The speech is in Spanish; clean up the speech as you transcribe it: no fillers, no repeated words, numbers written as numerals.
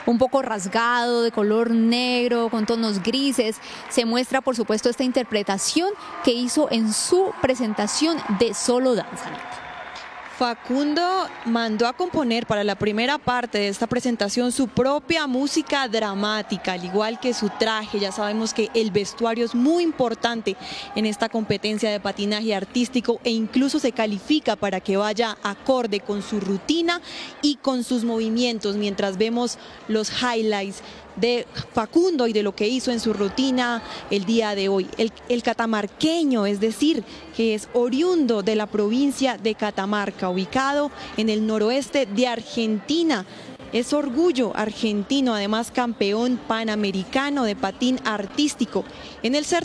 un poco rasgado, de color negro, con tonos grises. Se muestra, por supuesto, esta interpretación que hizo en su presentación de Solo Danza. Facundo mandó a componer para la primera parte de esta presentación su propia música dramática, al igual que su traje. Ya sabemos que el vestuario es muy importante en esta competencia de patinaje artístico e incluso se califica para que vaya acorde con su rutina y con sus movimientos, mientras vemos los highlights de Facundo y de lo que hizo en su rutina el día de hoy. El catamarqueño, es decir, que es oriundo de la provincia de Catamarca, ubicado en el noroeste de Argentina. Es orgullo argentino, además campeón panamericano de patín artístico. En el